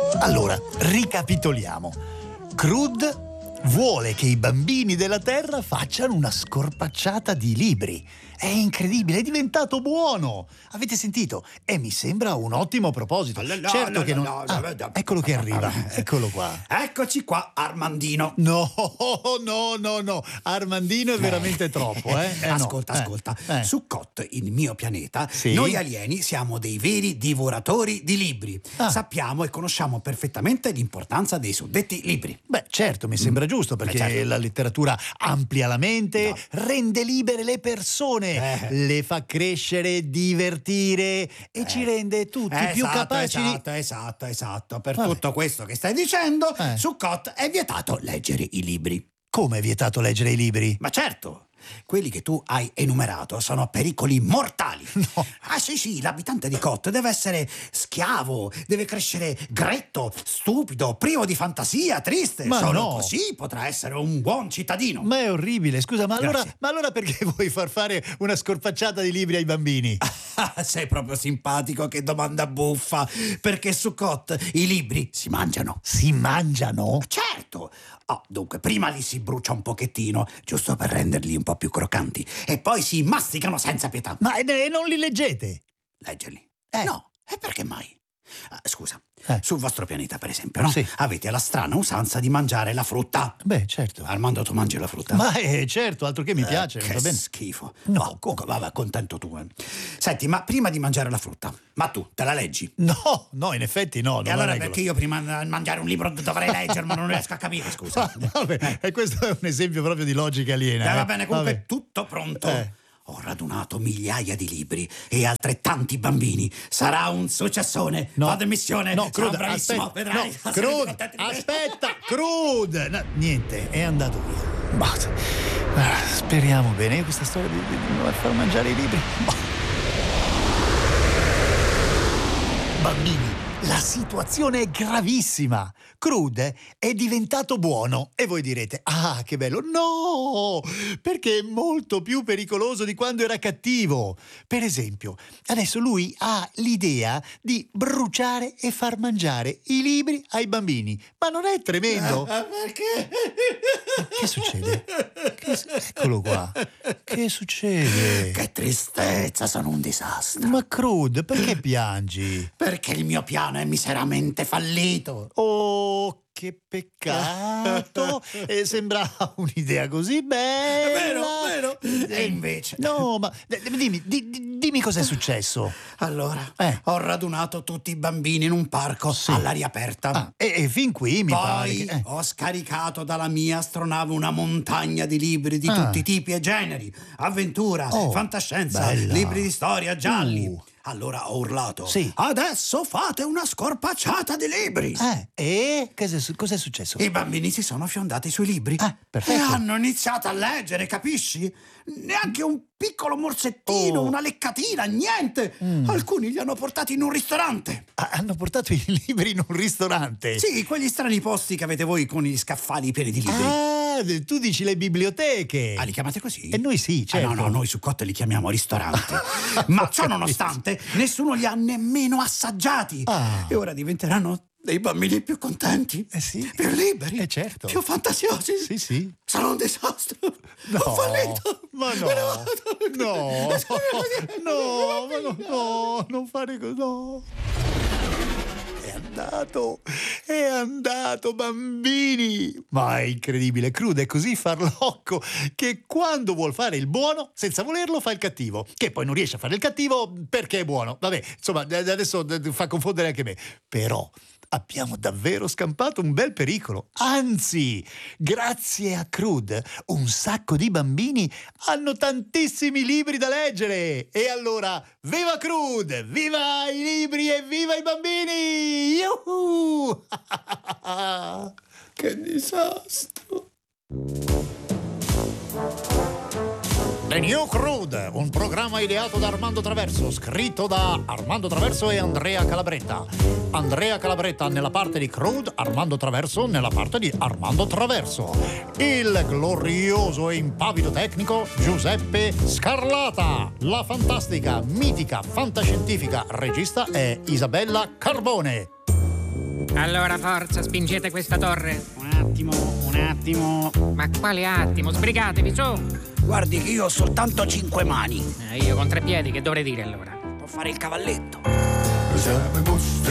Allora, ricapitoliamo. Crud vuole che i bambini della Terra facciano una scorpacciata di libri. È incredibile, è diventato buono. Avete sentito? E mi sembra un ottimo proposito. Certo che non... Eccolo che arriva. Eccolo qua. Eccoci qua, Armandino. No. Armandino è veramente troppo, Ascolta. Su Kot, il mio pianeta, Sì? noi alieni siamo dei veri divoratori di libri. Sappiamo e conosciamo perfettamente l'importanza dei suddetti libri. Beh, certo, mi sembra giusto, perché certo. la letteratura amplia la mente, rende libere le persone, le fa crescere, divertire e ci rende tutti più capaci di... Esatto. Per tutto questo che stai dicendo, su Kot è vietato leggere i libri. Come è vietato leggere i libri? Ma certo, quelli che tu hai enumerato sono pericoli mortali. No. Sì, l'abitante di Kot deve essere schiavo, deve crescere gretto, stupido, privo di fantasia, triste. Ma Solo no. così potrà essere un buon cittadino. Ma è orribile, scusa, ma Grazie. allora perché vuoi far fare una scorpacciata di libri ai bambini? Sei proprio simpatico, che domanda buffa. Perché su Kot i libri si mangiano. Si mangiano? Certo. Dunque, prima li si brucia un pochettino, giusto per renderli un po' più croccanti, e poi si masticano senza pietà. Ma non li leggete? Leggerli? Eh. No, e perché mai? Scusa, Eh. sul vostro pianeta, per esempio, no? Sì. Avete la strana usanza di mangiare la frutta. Beh, certo. Armando, tu mangi la frutta? Ma certo, altro che mi piace, Che va bene. schifo. No. Vabbè, contento tu. Senti, ma prima di mangiare la frutta, ma tu te la leggi? No, in effetti no. E allora perché io prima di mangiare un libro dovrei leggerlo, ma non riesco a capire, scusa. Vabbè, e questo è un esempio proprio di logica aliena. Va bene, comunque Vabbè. tutto pronto. Ho radunato migliaia di libri e altrettanti bambini. Sarà un successone. No. Vado in missione. No, Sarò Crud, bravissimo. aspetta. Vedrai. No, Sarete Crud, contenti di me. aspetta, Crud. No, niente, è andato via. Basta. Speriamo bene. Io questa storia di non far mangiare i libri. Bambini, la situazione è gravissima. Crud è diventato buono e voi direte: ah, che bello. No, perché è molto più pericoloso di quando era cattivo. Per esempio, adesso lui ha l'idea di bruciare e far mangiare i libri ai bambini. Ma non è tremendo? Perché? Che succede? Eccolo qua. Che succede? Che tristezza, sono un disastro. Ma Crud, perché piangi? Perché il mio piano è miseramente fallito. Oh, che peccato! Sembra un'idea così bella. Vero. E invece... No, ma dimmi cos'è successo. Allora, ho radunato tutti i bambini in un parco all'aria aperta. E fin qui mi pare Poi che... ho scaricato dalla mia astronave una montagna di libri di tutti i tipi e generi. Avventura, fantascienza, bella. libri di storia, gialli. Allora ho urlato: Sì. Adesso fate una scorpacciata di libri. E cos'è successo? I bambini si sono fiondati sui libri perfetto. e hanno iniziato a leggere, capisci? Neanche un piccolo morsettino, una leccatina, niente. Alcuni li hanno portati in un ristorante. Hanno portato i libri in un ristorante? Sì, quegli strani posti che avete voi con gli scaffali pieni di libri. Tu dici le biblioteche. Li chiamate così? E noi sì, certo. No, noi su Kot li chiamiamo ristoranti. Ma ciò nonostante, nessuno li ha nemmeno assaggiati. E ora diventeranno dei bambini più contenti, sì. più liberi, certo. più fantasiosi. Sì. Sarà un disastro. No. Ho fallito. Ma no, non fare così. No. È andato, bambini! Ma è incredibile, Crud è così farlocco che quando vuol fare il buono, senza volerlo, fa il cattivo. Che poi non riesce a fare il cattivo perché è buono. Vabbè, insomma, adesso fa confondere anche me. Però abbiamo davvero scampato un bel pericolo. Anzi, grazie a Crud, un sacco di bambini hanno tantissimi libri da leggere. E allora, viva Crud! Viva i libri e viva i bambini! Yuhu! Che disastro. The New Crud, un programma ideato da Armando Traverso, scritto da Armando Traverso e Andrea Calabretta. Andrea Calabretta nella parte di Crud, Armando Traverso nella parte di Armando Traverso. Il glorioso e impavido tecnico Giuseppe Scarlata. La fantastica, mitica, fantascientifica regista è Isabella Carbone. Allora, forza, spingete questa torre. Un attimo. Ma quale attimo? Sbrigatevi, su! Guardi che io ho soltanto 5 mani. Io con 3 piedi, che dovrei dire allora? Può fare il cavalletto.